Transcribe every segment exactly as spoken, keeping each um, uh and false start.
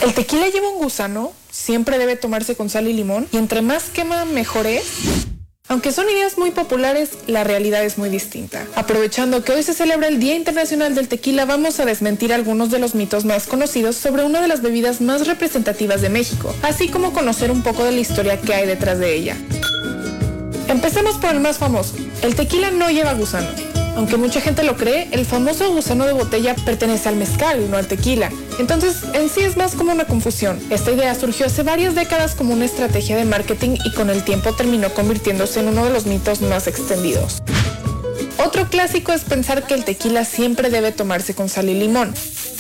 El tequila lleva un gusano, siempre debe tomarse con sal y limón, y entre más quema, mejor es. Aunque son ideas muy populares, la realidad es muy distinta. Aprovechando que hoy se celebra el Día Internacional del Tequila, vamos a desmentir algunos de los mitos más conocidos sobre una de las bebidas más representativas de México, así como conocer un poco de la historia que hay detrás de ella. Empecemos por el más famoso. El tequila no lleva gusano. Aunque mucha gente lo cree, el famoso gusano de botella pertenece al mezcal, no al tequila. Entonces, en sí es más como una confusión. Esta idea surgió hace varias décadas como una estrategia de marketing y con el tiempo terminó convirtiéndose en uno de los mitos más extendidos. Otro clásico es pensar que el tequila siempre debe tomarse con sal y limón.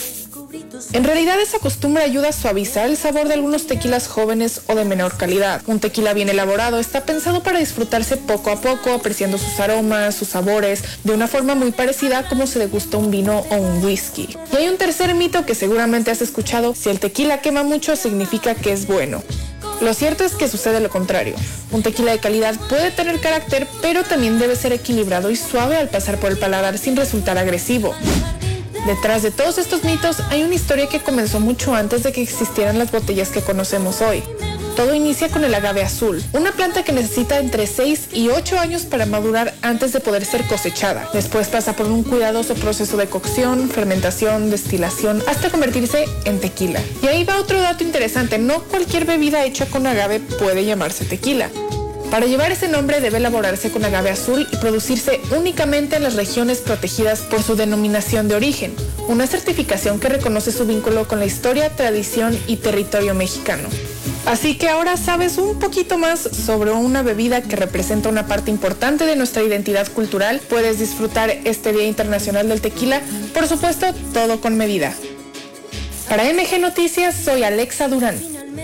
En realidad esa costumbre ayuda a suavizar el sabor de algunos tequilas jóvenes o de menor calidad. Un tequila bien elaborado está pensado para disfrutarse poco a poco, apreciando sus aromas, sus sabores, de una forma muy parecida a como se degusta un vino o un whisky. Y hay un tercer mito que seguramente has escuchado: si el tequila quema mucho significa que es bueno. Lo cierto es que sucede lo contrario. Un tequila de calidad puede tener carácter, pero también debe ser equilibrado y suave al pasar por el paladar sin resultar agresivo. Detrás de todos estos mitos hay una historia que comenzó mucho antes de que existieran las botellas que conocemos hoy. Todo inicia con el agave azul, una planta que necesita entre seis y ocho años para madurar antes de poder ser cosechada. Después pasa por un cuidadoso proceso de cocción, fermentación, destilación, hasta convertirse en tequila. Y ahí va otro dato interesante: no cualquier bebida hecha con agave puede llamarse tequila. Para llevar ese nombre debe elaborarse con agave azul y producirse únicamente en las regiones protegidas por su denominación de origen, una certificación que reconoce su vínculo con la historia, tradición y territorio mexicano. Así que ahora sabes un poquito más sobre una bebida que representa una parte importante de nuestra identidad cultural. Puedes disfrutar este Día Internacional del Tequila, por supuesto, todo con medida. Para M G Noticias, soy Alexa Durán.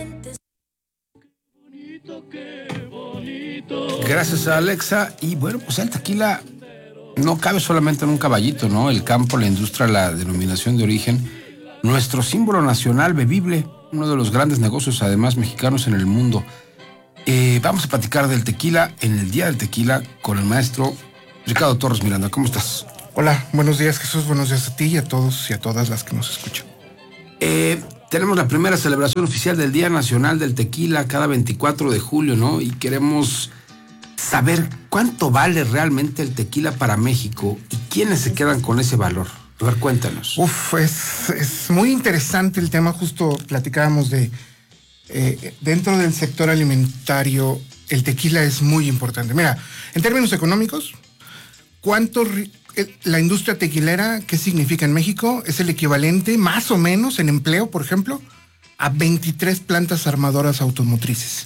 Gracias a Alexa. Y bueno, pues el tequila no cabe solamente en un caballito, ¿no? El campo, la industria, la denominación de origen, nuestro símbolo nacional bebible, uno de los grandes negocios además mexicanos en el mundo. Eh, vamos a platicar del tequila en el Día del Tequila con el maestro Ricardo Torres Miranda. ¿Cómo estás? Hola, buenos días, Jesús, buenos días a ti y a todos y a todas las que nos escuchan. Eh, tenemos la primera celebración oficial del Día Nacional del Tequila cada veinticuatro de julio, ¿no? Y queremos saber cuánto vale realmente el tequila para México y quiénes se quedan con ese valor. A ver, cuéntanos. Uf, es, es muy interesante el tema. Justo platicábamos de eh, dentro del sector alimentario el tequila es muy importante. Mira, en términos económicos, ¿cuánto la industria tequilera, qué significa en México? Es el equivalente, más o menos, en empleo, por ejemplo, a veintitrés plantas armadoras automotrices.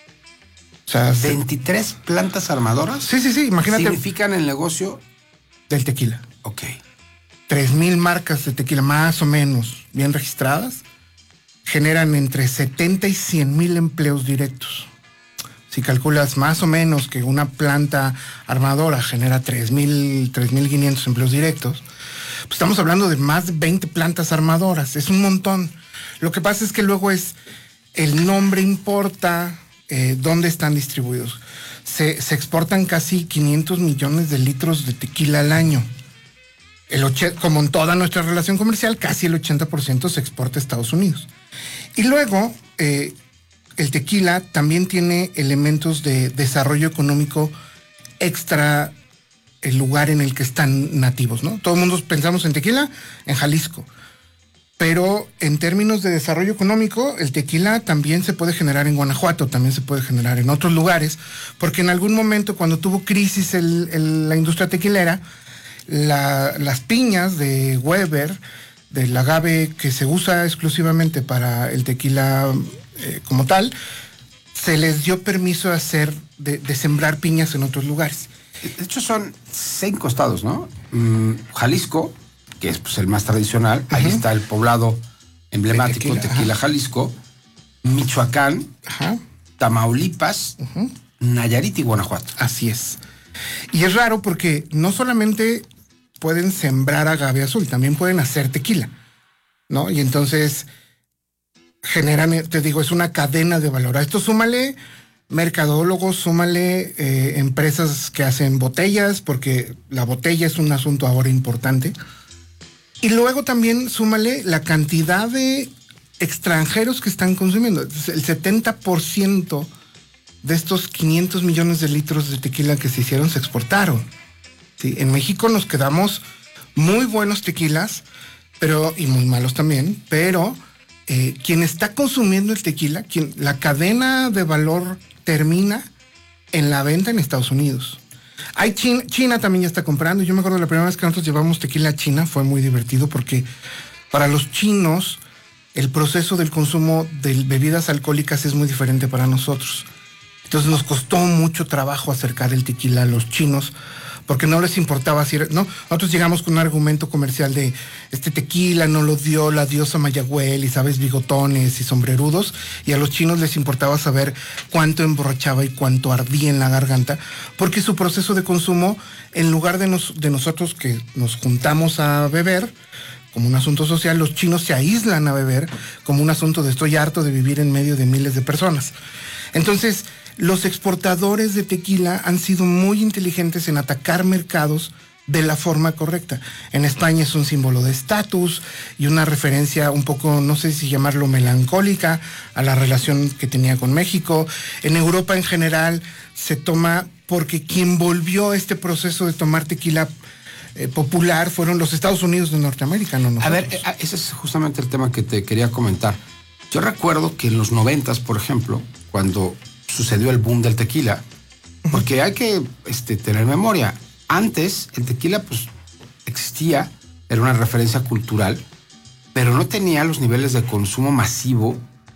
O sea, ¿veintitrés plantas armadoras? Sí, sí, sí, imagínate. ¿Significan el negocio del tequila? Ok. tres mil marcas de tequila, más o menos, bien registradas, generan entre setenta y cien mil empleos directos. Si calculas más o menos que una planta armadora genera tres mil, tres mil quinientos empleos directos, pues estamos hablando de más de veinte plantas armadoras. Es un montón. Lo que pasa es que luego es el nombre importa, eh, dónde están distribuidos. Se, se exportan casi quinientos millones de litros de tequila al año. El och- como en toda nuestra relación comercial, casi el ochenta por ciento se exporta a Estados Unidos. Y luego, eh, el tequila también tiene elementos de desarrollo económico extra el lugar en el que están nativos, ¿no? Todo el mundo pensamos en tequila, en Jalisco. Pero en términos de desarrollo económico, el tequila también se puede generar en Guanajuato, también se puede generar en otros lugares, porque en algún momento cuando tuvo crisis el, el, la industria tequilera, la, las piñas de Weber, del agave que se usa exclusivamente para el tequila eh, como tal, se les dio permiso de hacer, de, de sembrar piñas en otros lugares. De hecho son cinco estados, ¿no? Mm, Jalisco, que es pues, el más tradicional, uh-huh. Ahí está el poblado emblemático de tequila, tequila Jalisco, Michoacán, uh-huh. Tamaulipas, uh-huh. Nayarit y Guanajuato. Así es. Y es raro porque no solamente pueden sembrar agave azul, también pueden hacer tequila, ¿no? Y entonces generan, te digo, es una cadena de valor. A esto súmale mercadólogos, súmale eh, empresas que hacen botellas, porque la botella es un asunto ahora importante. Y luego también súmale la cantidad de extranjeros que están consumiendo. El setenta por ciento de estos quinientos millones de litros de tequila que se hicieron se exportaron. ¿Sí? En México nos quedamos muy buenos tequilas, pero y muy malos también, pero eh, quien está consumiendo el tequila, quien, la cadena de valor termina en la venta en Estados Unidos. Hay China, China también ya está comprando. Yo me acuerdo la primera vez que nosotros llevamos tequila a China, fue muy divertido porque para los chinos el proceso del consumo de bebidas alcohólicas es muy diferente para nosotros. Entonces nos costó mucho trabajo acercar el tequila a los chinos porque no les importaba si era, ¿no? Nosotros llegamos con un argumento comercial de este tequila no lo dio la diosa Mayagüel y sabes, bigotones y sombrerudos, y a los chinos les importaba saber cuánto emborrachaba y cuánto ardía en la garganta, porque su proceso de consumo, en lugar de, nos, de nosotros que nos juntamos a beber como un asunto social, los chinos se aíslan a beber como un asunto de estoy harto de vivir en medio de miles de personas. Entonces, los exportadores de tequila han sido muy inteligentes en atacar mercados de la forma correcta. En España es un símbolo de estatus y una referencia un poco, no sé si llamarlo melancólica, a la relación que tenía con México. En Europa en general se toma porque quien volvió este proceso de tomar tequila eh, popular fueron los Estados Unidos de Norteamérica, no nosotros. A ver, ese es justamente el tema que te quería comentar. Yo recuerdo que en los noventas, por ejemplo, cuando sucedió el boom del tequila, porque hay que este, tener memoria. Antes el tequila pues existía, era una referencia cultural, pero no tenía los niveles de consumo masivo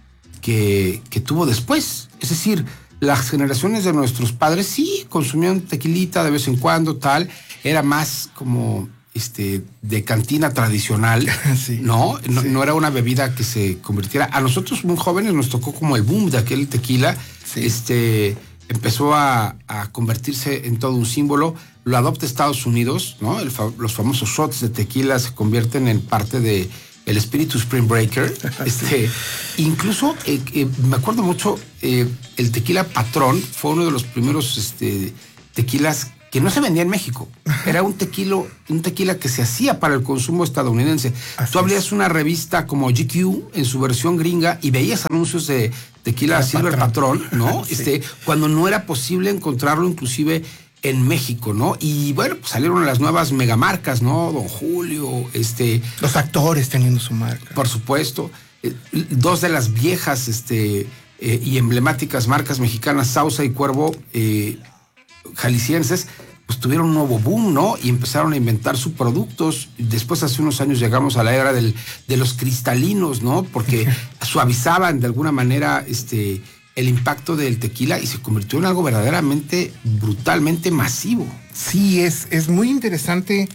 que, que tuvo después. Es decir, las generaciones de nuestros padres sí consumían tequilita de vez en cuando, tal, era más como este de cantina tradicional, sí, ¿no? No, sí. No era una bebida que se convirtiera. A nosotros muy jóvenes nos tocó como el boom de aquel tequila. Sí. Este empezó a, a convertirse en todo un símbolo. Lo adopta Estados Unidos, ¿no? El fa- los famosos shots de tequila se convierten en parte de el espíritu Spring Breaker. Este, incluso eh, eh, me acuerdo mucho eh, el tequila Patrón fue uno de los primeros este, tequilas que no se vendía en México. Era un tequila, un tequila que se hacía para el consumo estadounidense. Así Tú abrías es. una revista como G Q en su versión gringa y veías anuncios de tequila Era Silver Patrón, Patrón, ¿no? Sí. Este, cuando no era posible encontrarlo inclusive en México, ¿no? Y bueno, pues salieron las nuevas megamarcas, ¿no? Don Julio, este... Los actores teniendo su marca. Por supuesto. Eh, dos de las viejas este, eh, y emblemáticas marcas mexicanas, Sauza y Cuervo, eh, jaliscienses, pues tuvieron un nuevo boom, ¿no? Y empezaron a inventar sus productos. Después, hace unos años, llegamos a la era del, de los cristalinos, ¿no? Porque suavizaban de alguna manera este, el impacto del tequila y se convirtió en algo verdaderamente, brutalmente masivo. Sí, es, es muy interesante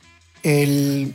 el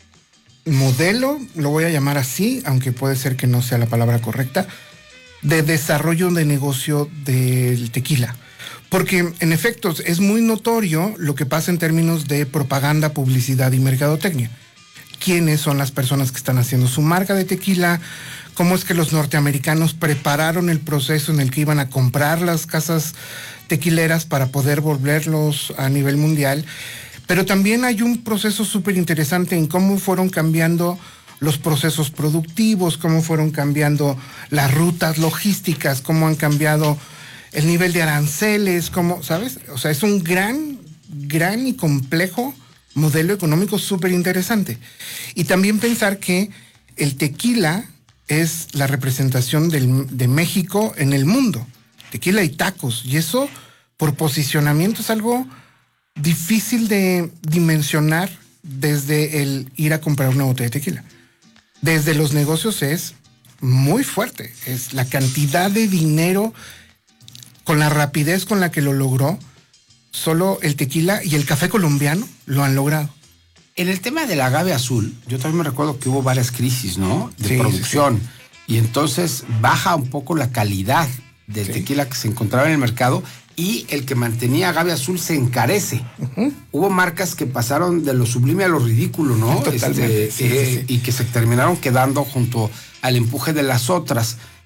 modelo, lo voy a llamar así, aunque puede ser que no sea la palabra correcta, de desarrollo de negocio del tequila. Porque, en efecto, es muy notorio lo que pasa en términos de propaganda, publicidad y mercadotecnia. ¿Quiénes son las personas que están haciendo su marca de tequila? ¿Cómo es que los norteamericanos prepararon el proceso en el que iban a comprar las casas tequileras para poder volverlos a nivel mundial? Pero también hay un proceso súper interesante en cómo fueron cambiando los procesos productivos, cómo fueron cambiando las rutas logísticas, cómo han cambiado el nivel de aranceles, como, ¿sabes? O sea, es un gran, gran y complejo modelo económico súper interesante. Y también pensar que el tequila es la representación del, de México en el mundo. Tequila y tacos. Y eso, por posicionamiento, es algo difícil de dimensionar desde el ir a comprar una botella de tequila. Desde los negocios es muy fuerte. Es la cantidad de dinero con la rapidez con la que lo logró, solo el tequila y el café colombiano lo han logrado. En el tema del agave azul, yo también me recuerdo que hubo varias crisis, ¿no? De sí, producción. Sí, sí. Y entonces baja un poco la calidad del sí. tequila que se encontraba en el mercado y el que mantenía agave azul se encarece. Uh-huh. Hubo marcas que pasaron de lo sublime a lo ridículo, ¿no? Totalmente. Este, Sí, eh, sí, sí. Y que se terminaron quedando junto al empuje de las otras.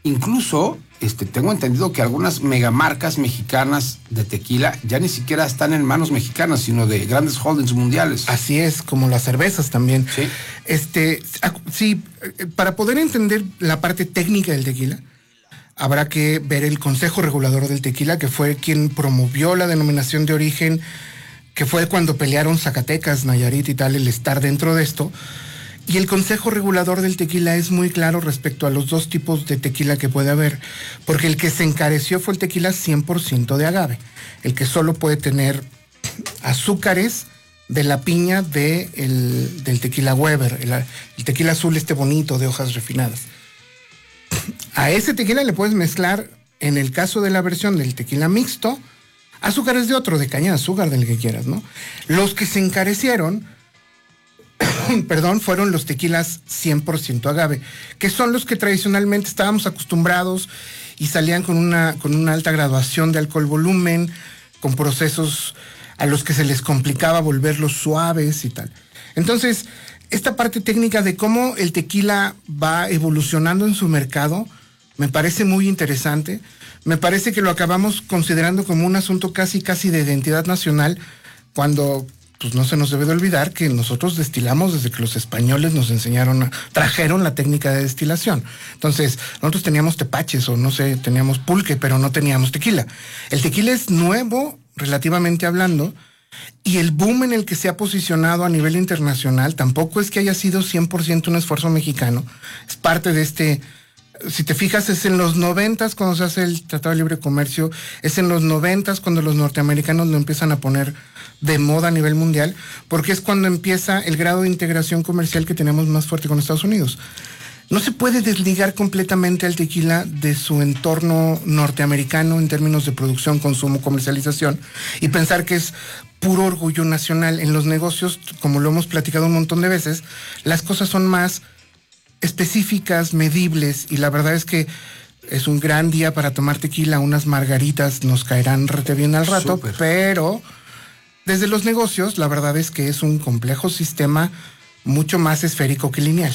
Incluso este, tengo entendido que algunas megamarcas mexicanas de tequila ya ni siquiera están en manos mexicanas, sino de grandes holdings mundiales. Así es, como las cervezas también. Sí. Este, sí, para poder entender la parte técnica del tequila, habrá que ver el Consejo Regulador del Tequila, que fue quien promovió la denominación de origen, que fue cuando pelearon Zacatecas, Nayarit y tal, el estar dentro de esto. Y el Consejo Regulador del Tequila es muy claro respecto a los dos tipos de tequila que puede haber, porque el que se encareció fue el tequila cien por ciento de agave, el que solo puede tener azúcares de la piña de el, del tequila Weber, el, el tequila azul este bonito de hojas refinadas. A ese tequila le puedes mezclar, en el caso de la versión del tequila mixto, azúcares de otro, de caña de azúcar, del que quieras, ¿no? Los que se encarecieron perdón, fueron los tequilas cien por ciento agave, que son los que tradicionalmente estábamos acostumbrados y salían con una, con una alta graduación de alcohol volumen, con procesos a los que se les complicaba volverlos suaves y tal. Entonces, esta parte técnica de cómo el tequila va evolucionando en su mercado me parece muy interesante. Me parece que lo acabamos considerando como un asunto casi, casi de identidad nacional, cuando pues no se nos debe de olvidar que nosotros destilamos desde que los españoles nos enseñaron, a, trajeron la técnica de destilación. Entonces, nosotros teníamos tepaches o no sé, teníamos pulque, pero no teníamos tequila. El tequila es nuevo, relativamente hablando, y el boom en el que se ha posicionado a nivel internacional tampoco es que haya sido cien por ciento un esfuerzo mexicano. Es parte de este... Si te fijas, es en los noventas cuando se hace el Tratado de Libre Comercio, es en los noventas cuando los norteamericanos lo empiezan a poner de moda a nivel mundial, porque es cuando empieza el grado de integración comercial que tenemos más fuerte con Estados Unidos. No se puede desligar completamente al tequila de su entorno norteamericano en términos de producción, consumo, comercialización, y pensar que es puro orgullo nacional. En los negocios, como lo hemos platicado un montón de veces, las cosas son más específicas, medibles, y la verdad es que es un gran día para tomar tequila. Unas margaritas nos caerán rete bien al rato, Super. Pero desde los negocios la verdad es que es un complejo sistema mucho más esférico que lineal.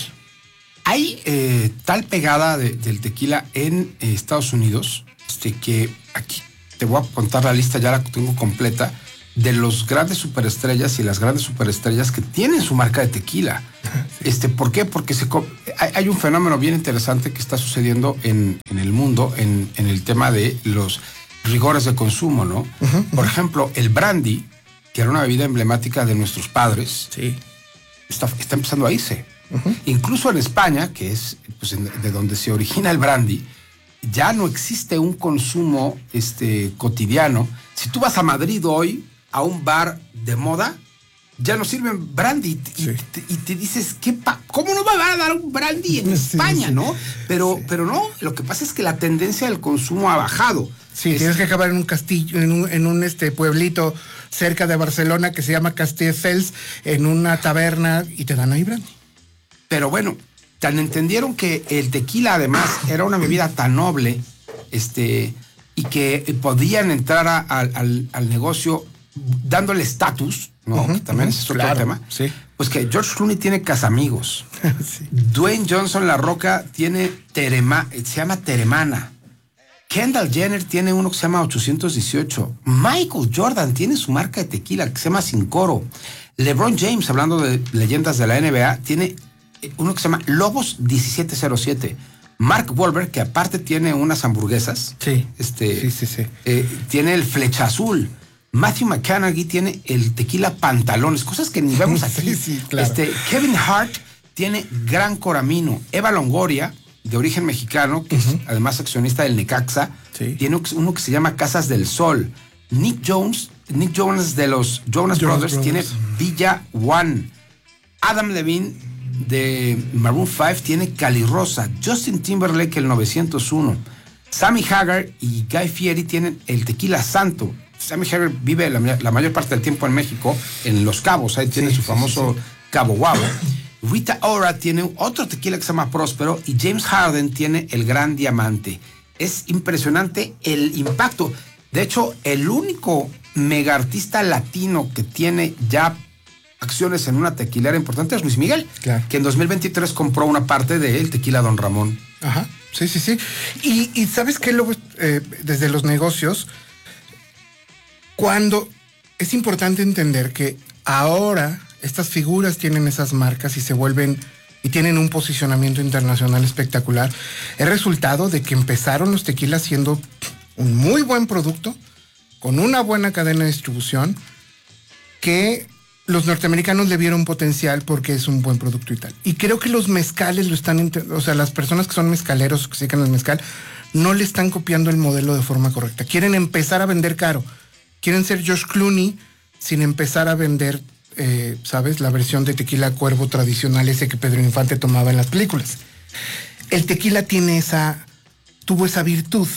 Hay eh, tal pegada de, del tequila en eh, Estados Unidos, este, que aquí te voy a contar la lista, ya la tengo completa, de los grandes superestrellas y las grandes superestrellas que tienen su marca de tequila. Sí. Este, ¿por qué? Porque se, hay, hay un fenómeno bien interesante que está sucediendo en, en el mundo en, en el tema de los rigores de consumo, ¿no? Uh-huh, Por uh-huh. ejemplo, el brandy, que era una bebida emblemática de nuestros padres, sí. está, está empezando a irse. Uh-huh. Incluso en España, que es pues, en, de donde se origina el brandy, ya no existe un consumo este, cotidiano. Si tú vas a Madrid hoy, a un bar de moda, ya no sirven brandy y, sí. te, y te dices, ¿qué pa- ¿cómo no va a dar un brandy en sí, España, sí. no? Pero, sí. pero no, lo que pasa es que la tendencia del consumo ha bajado. Sí, es, tienes que acabar en un castillo, en un, en un este pueblito cerca de Barcelona que se llama Castelldefels, en una taberna, y te dan ahí brandy. Pero bueno, tan entendieron que el tequila además era una bebida tan noble, este, y que podían entrar a, a, al, al negocio dándole estatus, ¿no? Uh-huh, que también uh-huh, es otro claro, tema. Sí. Pues que George Clooney tiene casamigos. Sí. Dwayne Johnson La Roca tiene terema, se llama Teremana. Kendall Jenner tiene uno que se llama ochocientos dieciocho. Michael Jordan tiene su marca de tequila que se llama Sin Coro. LeBron James, hablando de leyendas de la N B A, tiene uno que se llama Lobos diecisiete cero siete. Mark Wahlberg, que aparte tiene unas hamburguesas. Sí. Este, sí, sí, sí. Eh, tiene el Flecha Azul. Matthew McConaughey tiene el tequila Pantalones, cosas que ni vemos aquí. Sí, sí, claro. Este, Kevin Hart tiene Gran Coramino. Eva Longoria, de origen mexicano, que uh-huh. es además accionista del Necaxa, sí. tiene uno que se llama Casas del Sol. Nick Jones, Nick Jonas de los Jonas, Jonas Brothers, Brothers tiene Villa One. Adam Levine de Maroon cinco tiene Cali Rosa. Justin Timberlake el novecientos uno. Sammy Hagar y Guy Fieri tienen el Tequila Santo. Sammy Hagar vive la, la mayor parte del tiempo en México, en Los Cabos, ahí tiene sí, su famoso sí, sí. Cabo Guabo. Rita Ora tiene otro tequila que se llama Próspero y James Harden tiene el Gran Diamante. Es impresionante el impacto. De hecho, el único mega artista latino que tiene ya acciones en una tequilera importante es Luis Miguel, claro. que en dos mil veintitrés compró una parte del tequila Don Ramón. Ajá. sí, sí, sí. Y, y ¿sabes qué? Luego, eh, desde los negocios, cuando es importante entender que ahora estas figuras tienen esas marcas y se vuelven y tienen un posicionamiento internacional espectacular, es resultado de que empezaron los tequilas siendo un muy buen producto, con una buena cadena de distribución, que los norteamericanos le vieron potencial porque es un buen producto y tal. Y creo que los mezcales lo están, o sea, las personas que son mezcaleros, que se dedican al mezcal, no le están copiando el modelo de forma correcta. Quieren empezar a vender caro. Quieren ser George Clooney sin empezar a vender, eh, ¿sabes? La versión de tequila Cuervo tradicional, ese que Pedro Infante tomaba en las películas. El tequila tiene esa, tuvo esa virtud.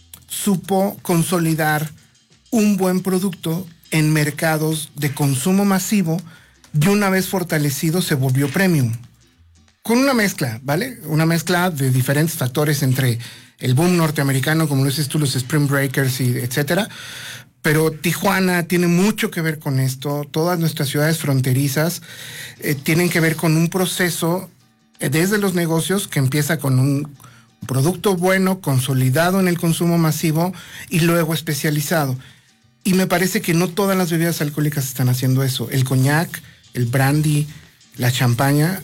Supo consolidar un buen producto en mercados de consumo masivo y una vez fortalecido se volvió premium. Con una mezcla, ¿vale? Una mezcla de diferentes factores entre el boom norteamericano, como lo dices tú, los Spring Breakers y etcétera. Pero Tijuana tiene mucho que ver con esto. Todas nuestras ciudades fronterizas eh, tienen que ver con un proceso eh, desde los negocios que empieza con un producto bueno, consolidado en el consumo masivo y luego especializado. Y me parece que no todas las bebidas alcohólicas están haciendo eso. El coñac, el brandy, la champaña,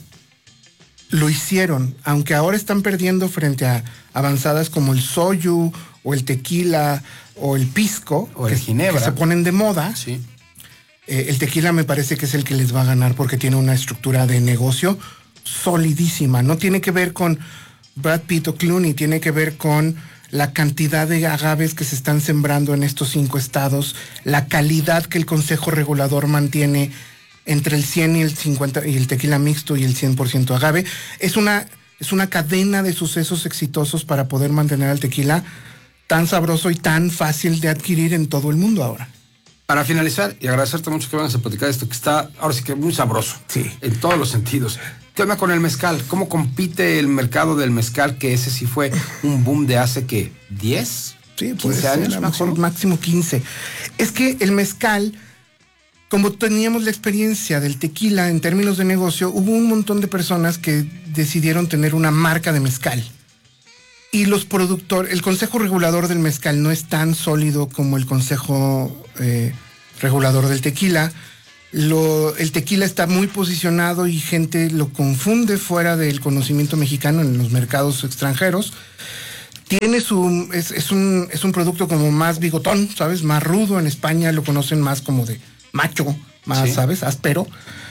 lo hicieron, aunque ahora están perdiendo frente a avanzadas como el soju o el tequila o el pisco, o el que, ginebra, que se ponen de moda. Sí. Eh, el tequila me parece que es el que les va a ganar porque tiene una estructura de negocio solidísima. No tiene que ver con Brad Pitt o Clooney, tiene que ver con la cantidad de agaves que se están sembrando en estos cinco estados, la calidad que el Consejo Regulador mantiene entre el cien y el cincuenta, y el tequila mixto y el cien por ciento agave. Es una, es una cadena de sucesos exitosos para poder mantener al tequila tan sabroso y tan fácil de adquirir en todo el mundo ahora. Para finalizar, y agradecerte mucho que vengas a platicar esto, que está ahora sí que muy sabroso. Sí. En todos los sentidos. ¿Qué onda con el mezcal? ¿Cómo compite el mercado del mezcal? Que ese sí fue un boom de hace, ¿qué? ¿diez? Sí, quince años, a lo mejor máximo quince. Es que el mezcal, como teníamos la experiencia del tequila en términos de negocio, hubo un montón de personas que decidieron tener una marca de mezcal. Y los productores, el Consejo Regulador del Mezcal no es tan sólido como el Consejo eh, Regulador del Tequila. Lo, el tequila está muy posicionado y gente lo confunde fuera del conocimiento mexicano en los mercados extranjeros. Tiene su, es, es, un, es un producto como más bigotón, ¿sabes? Más rudo. En España lo conocen más como de macho, más, sí. ¿sabes? Áspero.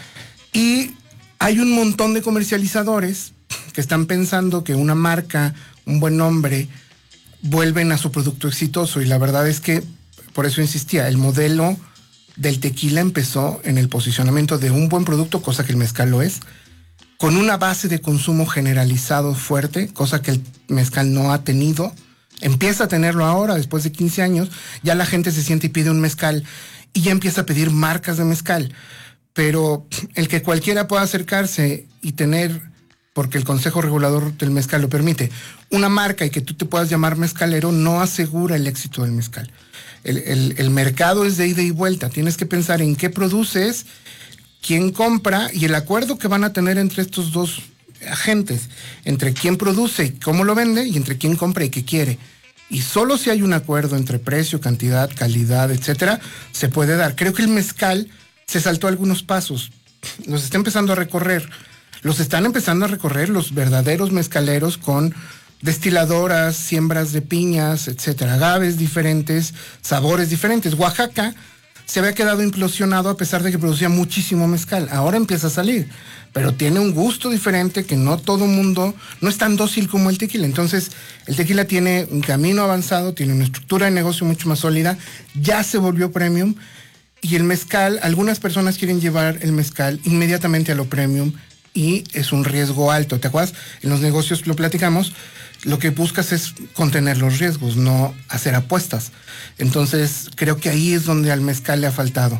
Y hay un montón de comercializadores que están pensando que una marca, un buen nombre, vuelven a su producto exitoso. Y la verdad es que, por eso insistía, el modelo del tequila empezó en el posicionamiento de un buen producto, cosa que el mezcal lo es, con una base de consumo generalizado fuerte, cosa que el mezcal no ha tenido. Empieza a tenerlo ahora, después de quince años, ya la gente se siente y pide un mezcal y ya empieza a pedir marcas de mezcal. Pero el que cualquiera pueda acercarse y tener, porque el Consejo Regulador del Mezcal lo permite, una marca y que tú te puedas llamar mezcalero no asegura el éxito del mezcal. El, el, el mercado es de ida y vuelta. Tienes que pensar en qué produces, quién compra y el acuerdo que van a tener entre estos dos agentes, entre quién produce y cómo lo vende y entre quién compra y qué quiere. Y solo si hay un acuerdo entre precio, cantidad, calidad, etcétera, se puede dar. Creo que el mezcal se saltó algunos pasos. Los está empezando a recorrer. Los están empezando a recorrer los verdaderos mezcaleros con destiladoras, siembras de piñas, etcétera, agaves diferentes, sabores diferentes. Oaxaca se había quedado implosionado a pesar de que producía muchísimo mezcal. Ahora empieza a salir, pero tiene un gusto diferente que no todo mundo, no es tan dócil como el tequila. Entonces, el tequila tiene un camino avanzado, tiene una estructura de negocio mucho más sólida, ya se volvió premium, y el mezcal, algunas personas quieren llevar el mezcal inmediatamente a lo premium, y es un riesgo alto. ¿Te acuerdas? En los negocios lo platicamos, lo que buscas es contener los riesgos, no hacer apuestas. Entonces, creo que ahí es donde al mezcal le ha faltado.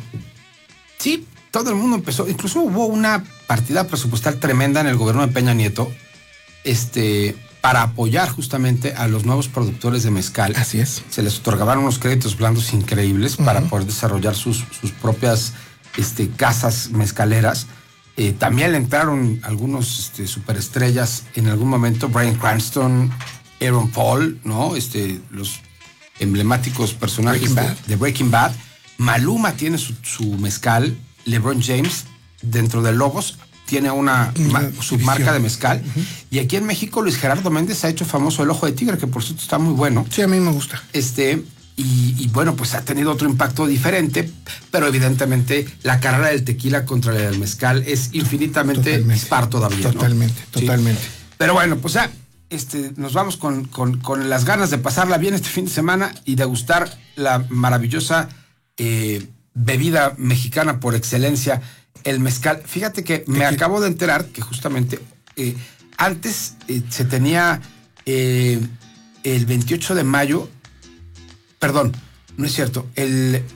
Sí, todo el mundo empezó, incluso hubo una partida presupuestal tremenda en el gobierno de Peña Nieto, este, para apoyar justamente a los nuevos productores de mezcal. Así es. Se les otorgaban unos créditos blandos increíbles uh-huh. para poder desarrollar sus, sus propias este, casas mezcaleras. Eh, también le entraron algunos este, superestrellas en algún momento, Bryan Cranston, Aaron Paul, ¿no? Este, los emblemáticos personajes Breaking de, Bad. de Breaking Bad. Maluma tiene su, su mezcal. LeBron James, dentro de Lobos, tiene una ma, su marca de mezcal. Uh-huh. Y aquí en México, Luis Gerardo Méndez ha hecho famoso el Ojo de Tigre, que por cierto está muy bueno. Sí, a mí me gusta. Este, y, y bueno, pues ha tenido otro impacto diferente, pero evidentemente la carrera del tequila contra la del mezcal es infinitamente Totalmente. dispar todavía. Totalmente, ¿no? totalmente. Sí. Pero bueno, pues ya este, nos vamos con, con, con las ganas de pasarla bien este fin de semana y degustar la maravillosa eh, bebida mexicana por excelencia, el mezcal. Fíjate que me acabo de enterar que justamente eh, antes eh, se tenía eh, el veintiocho de mayo, perdón, no es cierto, el,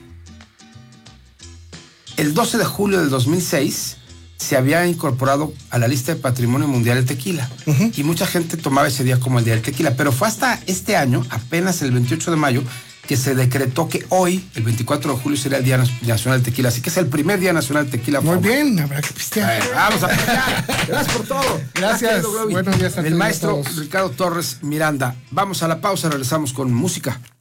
el doce de julio del dos mil seis se había incorporado a la lista de Patrimonio Mundial el tequila. Uh-huh. Y mucha gente tomaba ese día como el día del tequila, pero fue hasta este año, apenas el veintiocho de mayo, que se decretó que hoy, el veinticuatro de julio, sería el Día Nacional del Tequila. Así que es el primer Día Nacional del Tequila. Muy bien, habrá que pistear. Bueno, vamos a pistear. Gracias por todo. Gracias. Gracias. Buenos días a el maestro todos. Ricardo Torres Miranda. Vamos a la pausa, regresamos con música.